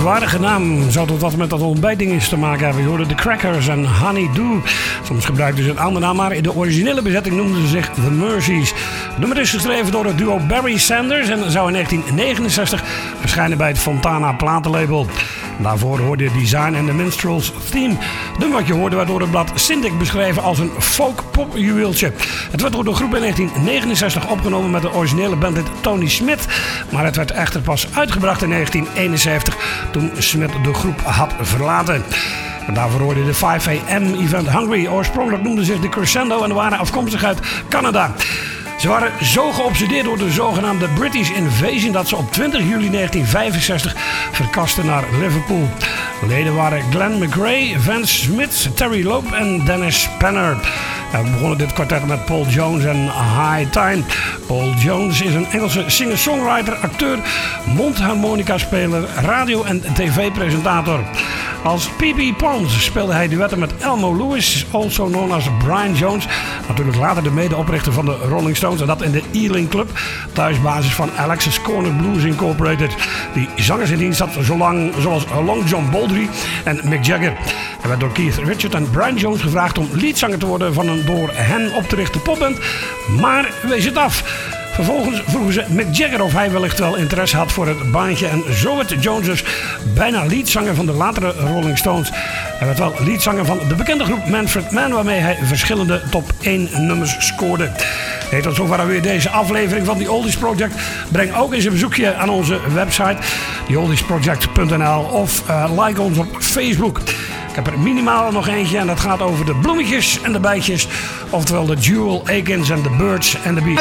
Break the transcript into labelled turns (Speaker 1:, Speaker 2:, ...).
Speaker 1: merkwaardige naam. Zou dat wat met dat ontbijtding te maken hebben? Je hoorde de Crackers en Honey Do. Soms gebruikten ze een andere naam, maar in de originele bezetting noemden ze zich The Mercies. Het nummer is geschreven door het duo Barry Sanders en zou in 1969 verschijnen bij het Fontana platenlabel. Daarvoor hoorde je Design and the Minstrels Theme. Het nummer wat je hoorde werd door het blad Syndic beschreven als een folk-pop-juweeltje. Het werd door de groep in 1969 opgenomen met de originele bandlid Tony Smith. Maar het werd echter pas uitgebracht in 1971 toen Smith de groep had verlaten. En daarvoor hoorde je de 5 AM event Hungry. Oorspronkelijk noemden ze zich de Crescendo en waren afkomstig uit Canada. Ze waren zo geobsedeerd door de zogenaamde British Invasion dat ze op 20 juli 1965 verkasten naar Liverpool. Leden waren Glenn McRae, Vance Smith, Terry Lope en Dennis Penner. We begonnen dit kwartet met Paul Jones en High Time. Paul Jones is een Engelse singer-songwriter, acteur, mondharmonica-speler, radio- en tv-presentator. Als P.B. Pons speelde hij duetten met Elmo Lewis, also known as Brian Jones. Natuurlijk later de medeoprichter van de Rolling Stones en dat in de Ealing Club, thuisbasis van Alexis Corner Blues Incorporated. Die zangers in dienst had zoals Long John Baldry en Mick Jagger. Hij werd door Keith Richards en Brian Jones gevraagd om leadzanger te worden van een door hen op te richten popband, maar wees het af. Vervolgens vroegen ze Mick Jagger of hij wellicht wel interesse had voor het baantje. En zo werd Jones dus bijna leadzanger van de latere Rolling Stones. Hij werd wel leadzanger van de bekende groep Manfred Mann, waarmee hij verschillende top 1 nummers scoorde. Hey, tot zover weer deze aflevering van The Oldies Project. Breng ook eens een bezoekje aan onze website, theoldiesproject.nl, of like ons op Facebook. Ik heb er minimaal nog eentje en dat gaat over de bloemetjes en de bijtjes. Oftewel de Jewel Akins en de Birds and the Bees.